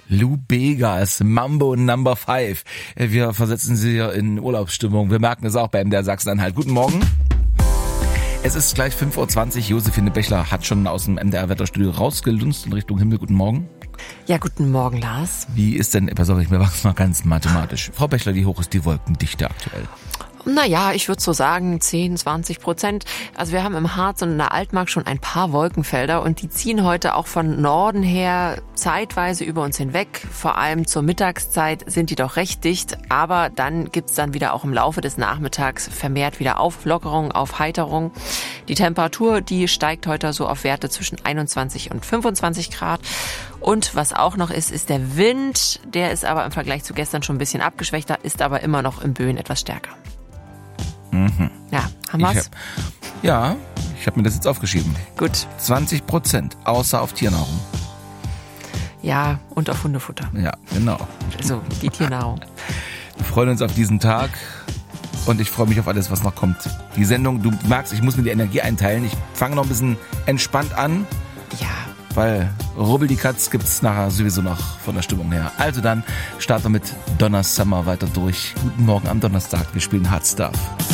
Lou Begas, Mambo Number 5. Wir versetzen Sie in Urlaubsstimmung. Wir merken es auch bei MDR Sachsen-Anhalt. Guten Morgen. Es ist gleich 5.20 Uhr. Josephine Bechler hat schon aus dem MDR-Wetterstudio rausgelunzt in Richtung Himmel. Guten Morgen. Ja, guten Morgen, Lars. Wie ist denn, pass auf, ich mach's mal ganz mathematisch. Frau Bechler, wie hoch ist die Wolkendichte aktuell? Naja, ich würde so sagen 10-20%. Also wir haben im Harz und in der Altmark schon ein paar Wolkenfelder und die ziehen heute auch von Norden her zeitweise über uns hinweg. Vor allem zur Mittagszeit sind die doch recht dicht, aber dann gibt's dann wieder auch im Laufe des Nachmittags vermehrt wieder Auflockerung, Aufheiterung. Die Temperatur, die steigt heute so auf Werte zwischen 21 und 25 Grad. Und was auch noch ist der Wind. Der ist aber im Vergleich zu gestern schon ein bisschen abgeschwächter, ist aber immer noch in Böen etwas stärker. Mhm. Ja, haben wir's? Ich habe mir das jetzt aufgeschrieben. Gut. 20%, außer auf Tiernahrung. Ja, und auf Hundefutter. Ja, genau. Also die Tiernahrung. Wir freuen uns auf diesen Tag und ich freue mich auf alles, was noch kommt. Die Sendung, du merkst, ich muss mir die Energie einteilen. Ich fange noch ein bisschen entspannt an. Ja. Weil Rubbel die Katz gibt's nachher sowieso noch von der Stimmung her. Also dann starten wir mit Donna Summer weiter durch. Guten Morgen am Donnerstag. Wir spielen Hard Stuff.